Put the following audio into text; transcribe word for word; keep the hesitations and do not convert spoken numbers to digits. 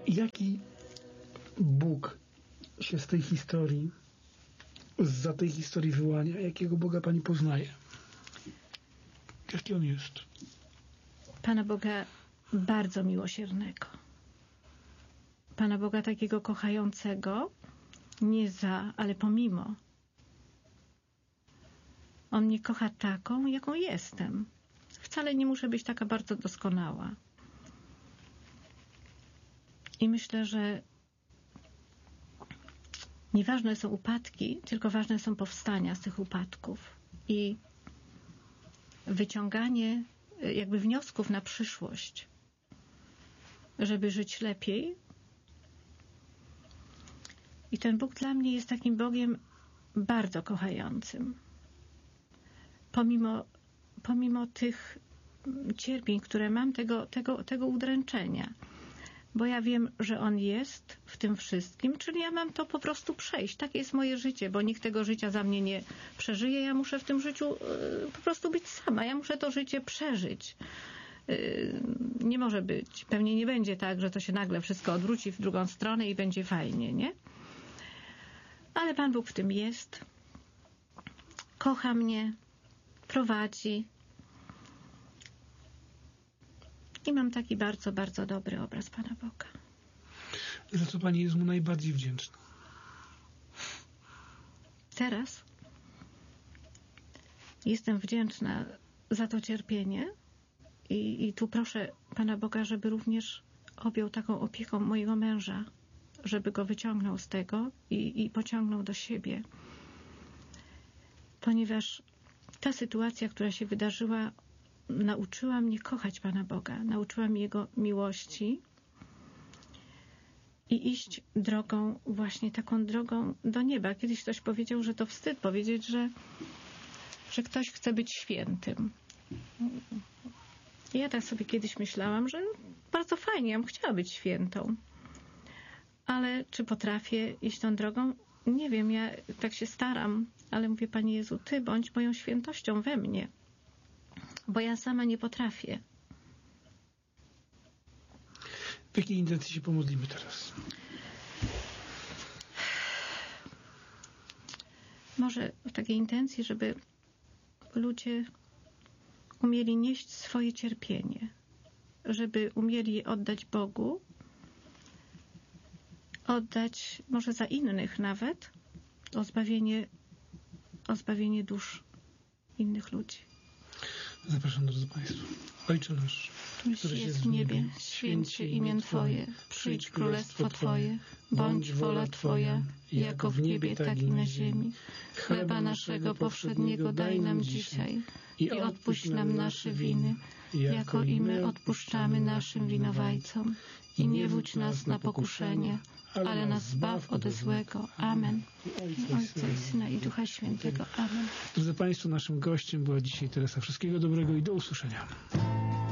Jaki Bóg się z tej historii, zza tej historii wyłania? Jakiego Boga pani poznaje? Jaki On jest? Pana Boga bardzo miłosiernego. Pana Boga takiego kochającego, nie za, ale pomimo. On mnie kocha taką, jaką jestem. Wcale nie muszę być taka bardzo doskonała. I myślę, że nieważne są upadki, tylko ważne są powstania z tych upadków i wyciąganie jakby wniosków na przyszłość, żeby żyć lepiej. I ten Bóg dla mnie jest takim Bogiem bardzo kochającym. Pomimo, pomimo tych cierpień, które mam, tego, tego, tego udręczenia. Bo ja wiem, że On jest w tym wszystkim, czyli ja mam to po prostu przejść. Takie jest moje życie, bo nikt tego życia za mnie nie przeżyje. Ja muszę w tym życiu yy, po prostu być sama. Ja muszę to życie przeżyć. Yy, nie może być. Pewnie nie będzie tak, że to się nagle wszystko odwróci w drugą stronę i będzie fajnie, nie? Ale Pan Bóg w tym jest. Kocha mnie, prowadzi. I mam taki bardzo, bardzo dobry obraz Pana Boga. Za co pani jest Mu najbardziej wdzięczna? Teraz jestem wdzięczna za to cierpienie i, i tu proszę Pana Boga, żeby również objął taką opieką mojego męża, żeby go wyciągnął z tego i, i pociągnął do siebie. Ponieważ ta sytuacja, która się wydarzyła, nauczyła mnie kochać Pana Boga, nauczyła mnie Jego miłości i iść drogą, właśnie taką drogą do nieba. Kiedyś ktoś powiedział, że to wstyd powiedzieć, że, że ktoś chce być świętym. I ja tak sobie kiedyś myślałam, że bardzo fajnie, ja bym chciała być świętą. Ale czy potrafię iść tą drogą? Nie wiem, ja tak się staram, ale mówię, Panie Jezu, Ty bądź moją świętością we mnie. Bo ja sama nie potrafię. W jakiej intencji się pomodlimy teraz? Może w takiej intencji, żeby ludzie umieli nieść swoje cierpienie, żeby umieli je oddać Bogu, oddać może za innych nawet, o zbawienie, o zbawienie dusz innych ludzi. Zapraszam, drodzy Państwo. Ojcze nasz, któryś jest w niebie, święć się imię Twoje, przyjdź królestwo Twoje, bądź wola Twoja, jako w niebie, tak i na ziemi. Chleba naszego powszedniego daj nam dzisiaj i odpuść nam nasze winy, jako i my odpuszczamy naszym winowajcom. I nie wódź nas na pokuszenie, ale nas zbaw ode złego. Amen. Ojca i Syna i Ducha Świętego. Amen. Drodzy Państwo, naszym gościem była dzisiaj Teresa. Wszystkiego dobrego i do usłyszenia.